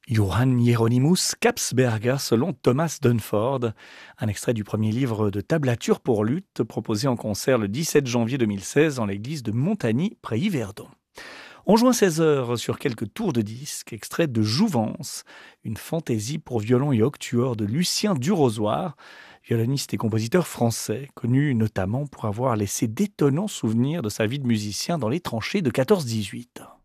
Johann Hieronymus Kapsberger selon Thomas Dunford, un extrait du premier livre de tablature pour luth proposé en concert le 17 janvier 2016 en l'église de Montagny, près Yverdon. On joint 16 heures sur quelques tours de disques, extraits de Jouvence, une fantaisie pour violon et octuor de Lucien Durozoir, violoniste et compositeur français, connu notamment pour avoir laissé d'étonnants souvenirs de sa vie de musicien dans les tranchées de 14-18.